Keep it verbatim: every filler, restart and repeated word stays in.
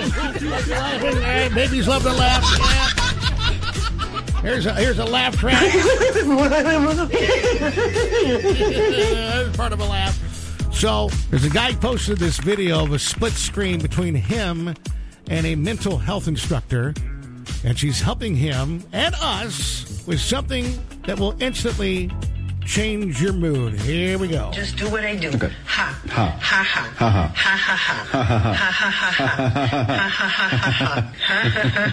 Hey, babies love to laugh. Yeah. Here's a here's a laugh track. That's part of a laugh. So there's a guy who posted this video of a split screen between him and a mental health instructor, and she's helping him and us with something that will instantly change your mood. Here we go. Just do what I do. Okay. Ha. Ha. Ha ha. Ha ha. Ha ha ha. Ha ha ha. Ha ha ha ha. Ha ha ha ha.